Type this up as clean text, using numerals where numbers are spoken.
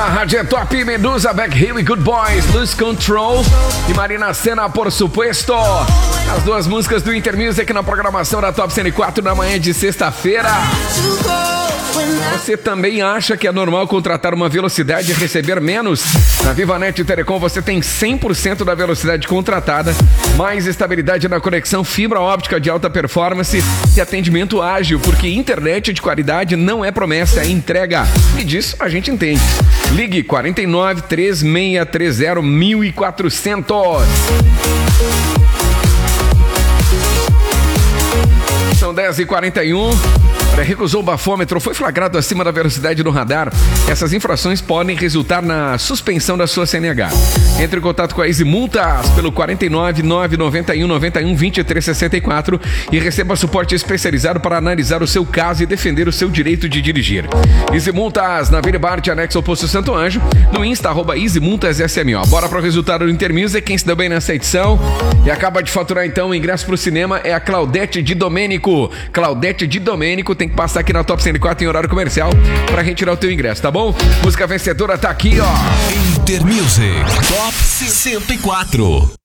a Rádio é Top, Medusa, Back Hill e Good Boys, Lose Control e Marina Sena, por supuesto. As duas músicas do Intermusic na programação da Top 104 na manhã de sexta-feira. Você também acha que é normal contratar uma velocidade e receber menos? Na Vivanet Telecom você tem 100% da velocidade contratada, mais estabilidade na conexão, fibra óptica de alta performance e atendimento ágil, porque internet de qualidade não é promessa, é entrega. E disso a gente entende. Ligue 49 3630 1400. São 10h41. Recusou o bafômetro, foi flagrado acima da velocidade no radar. Essas infrações podem resultar na suspensão da sua CNH. Entre em contato com a Easy Multas pelo 49 991 91 23 64 e receba suporte especializado para analisar o seu caso e defender o seu direito de dirigir. Easy Multas, na Vila Bart, anexo ao Posto Santo Anjo, no Insta, @Easy Multas SMO. Bora para o resultado do Intermusic. Quem se deu bem nessa edição e acaba de faturar então o ingresso para o cinema é a Claudete de Domênico. Claudete de Domênico tem que passar aqui na Top 104 em horário comercial para retirar o teu ingresso, tá bom? Música vencedora tá aqui, ó. Intermusic Top 104.